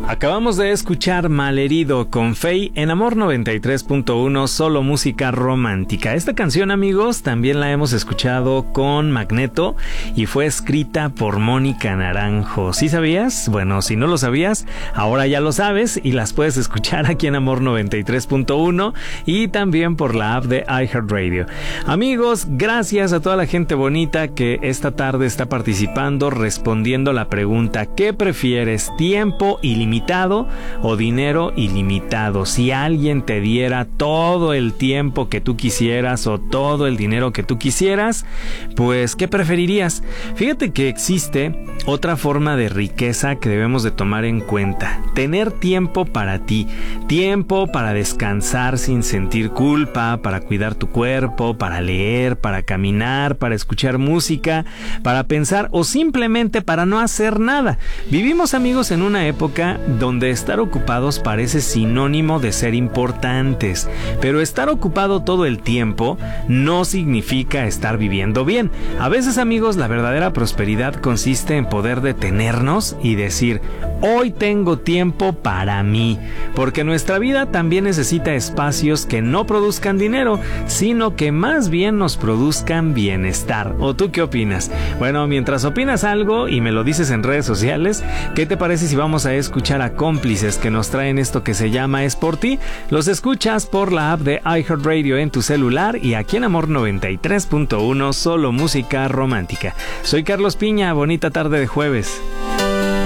Acabamos de escuchar Malherido con Fey en Amor 93.1, solo música romántica. Esta canción, amigos, también la hemos escuchado con Magneto y fue escrita por Mónica Naranjo. ¿Sí sabías? Bueno, si no lo sabías, ahora ya lo sabes y las puedes escuchar aquí en Amor 93.1 y también por la app de iHeartRadio. Amigos, gracias a toda la gente bonita que esta tarde está participando, respondiendo la pregunta: ¿qué prefieres? ¿Tiempo ilimitado o dinero ilimitado? Si alguien te diera todo el tiempo que tú quisieras o todo el dinero que tú quisieras, pues ¿qué preferirías? Fíjate que existe otra forma de riqueza que debemos de tomar en cuenta: tener tiempo para ti, tiempo para descansar sin sentir culpa, para cuidar tu cuerpo, para leer, para caminar, para escuchar música, para pensar o simplemente para no hacer nada. Vivimos, amigos, en una época donde estar ocupados parece sinónimo de ser importantes, pero estar ocupado todo el tiempo no significa estar viviendo bien. A veces, amigos, la verdadera prosperidad consiste en poder detenernos y decir: hoy tengo tiempo para mí, porque nuestra vida también necesita espacios que no produzcan dinero, sino que más bien nos produzcan bienestar. ¿O tú qué opinas? Bueno, mientras opinas algo y me lo dices en redes sociales, ¿qué te parece si vamos a escuchar a Cómplices, que nos traen esto que se llama Es por ti? Los escuchas por la app de iHeartRadio en tu celular y aquí en Amor 93.1, solo música romántica. Soy Carlos Piña, bonita tarde de jueves.